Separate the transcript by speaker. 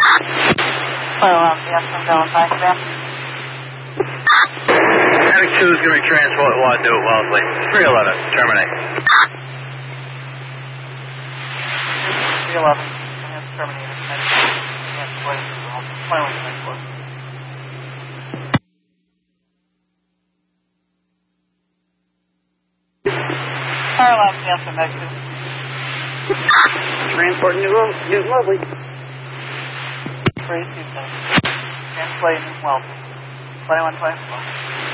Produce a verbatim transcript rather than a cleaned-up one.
Speaker 1: Hello, um, yes, from Valentine, ma'am.
Speaker 2: Medic two is going to be transport one to Wellesley. three eleven, terminate.
Speaker 1: three eleven, and it's terminated. Transport to Wellesley. twenty-one transport. Fire alarm, yes, from Medic two.
Speaker 3: Transport New Newton Wellesley.
Speaker 1: three two seven. Transport Newton Wellesley. twenty-one twenty-four.